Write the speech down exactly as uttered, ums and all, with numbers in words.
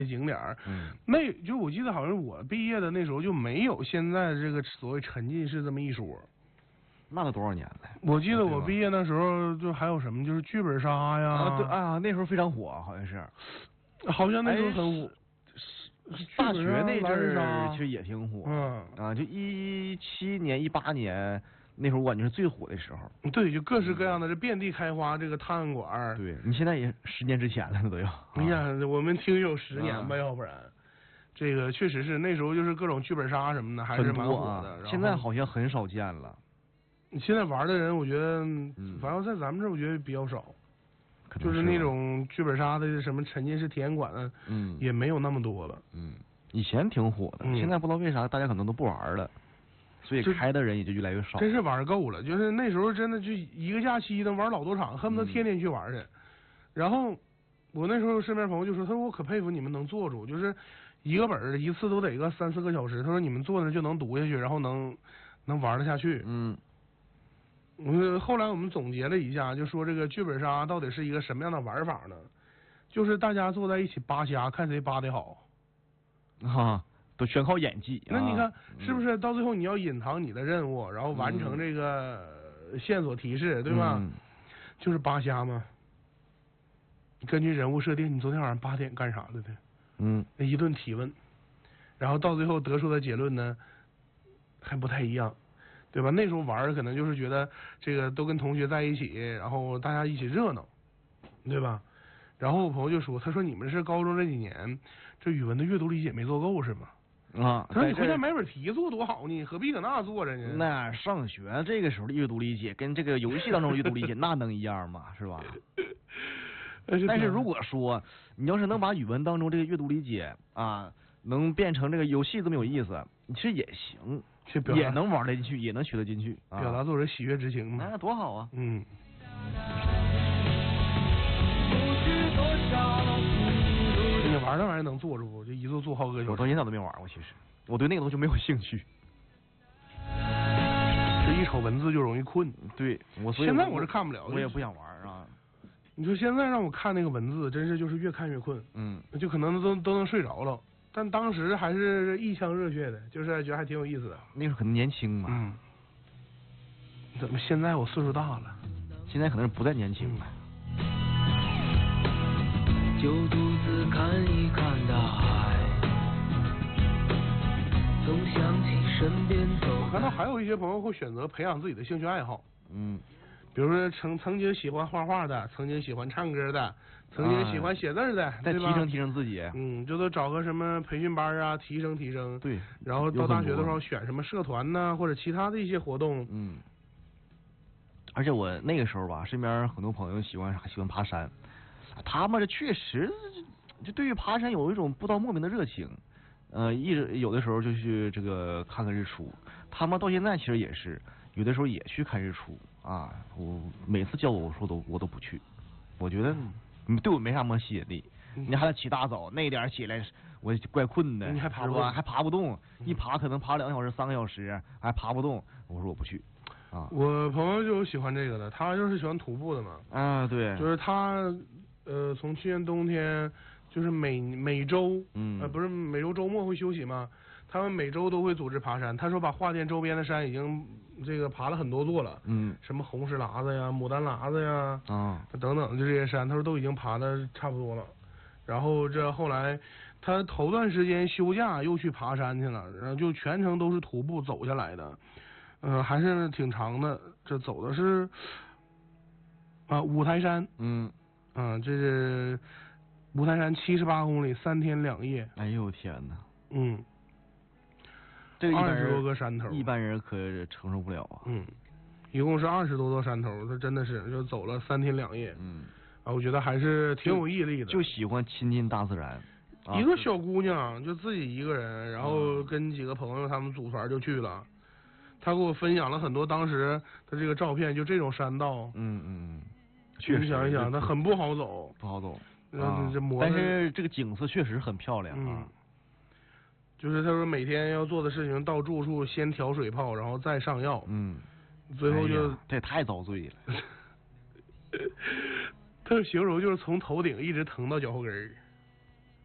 景点儿。 嗯， 那就我记得好像我毕业的那时候就没有现在这个所谓沉浸式这么一说。 那都多少年了？ 我记得我毕业那时候就还有什么，就是剧本杀呀。 啊，对啊，那时候非常火，好像是。 好像那时候很火。 大学那阵儿其实也挺火。 嗯啊，就一七年、一八年那时候，我感觉是最火的时候。 对，就各式各样的，这遍地开花，这个探案馆。 对你现在也十年之前了，都要。 哎呀，我们听有十年吧，要不然。这个确实是那时候就是各种剧本杀什么的，还是蛮火的。 现在好像很少见了。 现在玩的人，我觉得，反正在咱们这儿，我觉得比较少。就是那种剧本杀的什么沉浸式体验馆，嗯，也没有那么多了。 嗯，以前挺火的，现在不知道为啥大家可能都不玩了，所以开的人也就越来越少。 真是玩够了，就是那时候真的就一个假期能玩老多场，恨不得天天去玩去。然后我那时候身边朋友就说，他说我可佩服你们能坐住，就是一个本儿一次都得个三四个小时。他说你们坐那就能读下去，然后能能玩得下去。 嗯。 我后来我们总结了一下，就说这个剧本杀到底是一个什么样的玩法呢？就是大家坐在一起扒瞎，看谁扒得好。 啊，都全靠演技。 那你看是不是到最后你要隐藏你的任务，然后完成这个线索提示，对吧？ 嗯、 就是扒瞎嘛。根据人物设定，你昨天晚上八点干啥了的？ 嗯， 一顿提问，然后到最后得出的结论呢，还不太一样。对吧？那时候玩可能就是觉得这个都跟同学在一起，然后大家一起热闹，对吧？然后我朋友就说，他说你们是高中这几年这语文的阅读理解没做够是吗？ 啊， 他说你回家买本题做多好呢，何必搁那坐着呢？ 那上学这个时候的阅读理解跟这个游戏当中阅读理解那能一样吗？是吧？但是如果说你要是能把语文当中这个阅读理解啊，能变成这个游戏这么有意思，其实也行。也能玩得进去，也能学得进去， 啊、表达作者喜悦之情嘛， 那多好啊！ 嗯。你玩那玩意儿能坐住不？就一坐坐好个小时。 我到现在都没玩过，其实我对那个东西没有兴趣。 这一瞅文字就容易困。 对，我现在我是看不了， 我也不想玩啊。 你说现在让我看那个文字，真是就是越看越困。 嗯， 就可能都都能睡着了。但当时还是一腔热血的，就是觉得还挺有意思的。 那时候可能年轻嘛。 嗯。怎么现在我岁数大了？ 现在可能是不再年轻了。 就独自看一看大海，总想起身边走。 我看到还有一些朋友会选择培养自己的兴趣爱好。 嗯。 比如说曾曾经喜欢画画的，曾经喜欢唱歌的，曾经喜欢写字的， 再提升提升自己。 嗯，就都找个什么培训班啊，提升提升。 对。 然后到大学的时候选什么社团呐，或者其他的一些活动。 嗯。而且我那个时候吧，身边很多朋友喜欢喜欢爬山，他们这确实就对于爬山有一种不到莫名的热情。呃，一直有的时候就去这个看看日出，他们到现在其实也是。有的时候也去看日出啊，我每次叫我我说都我都不去，我觉得你对我没啥么吸引力， 嗯、 你还得起大早那点起来，我怪困的， 你还爬不动，还爬不动，嗯、一爬可能爬两个小时、三个小时，还爬不动，我说我不去啊。 我朋友就喜欢这个的，他就是喜欢徒步的嘛。 啊，对， 就是他呃，从去年冬天就是每每周， 嗯， 呃，不是每周周末会休息吗？他们每周都会组织爬山。他说把桦甸周边的山已经这个爬了很多座了， 嗯， 什么红石喇子呀、牡丹喇子呀， 啊， 等等，就这些山，他说都已经爬的差不多了。然后这后来他头段时间休假又去爬山去了，然后就全程都是徒步走下来的，呃，还是挺长的。这走的是啊五台山， 嗯， 啊，这是五台山七十八公里，三天两夜。 哎呦天哪！ 嗯。 这个二十多个山头， 一般人可承受不了啊。 嗯，一共是二十多座山头，他真的是就走了三天两夜。 嗯， 啊，我觉得还是挺有毅力的。 就喜欢亲近大自然。 啊、一个小姑娘就自己一个人，然后跟几个朋友他们组团就去了。她给我分享了很多当时的这个照片，就这种山道。 嗯嗯嗯。 确实，想一想，它很不好走。 不好走。 啊、这磨但是这个景色确实很漂亮啊。 嗯就是他说每天要做的事情，到住处先调水泡，然后再上药。 嗯， 最后就、 哎、这也太遭罪了。 他形容就是从头顶一直疼到脚后跟儿。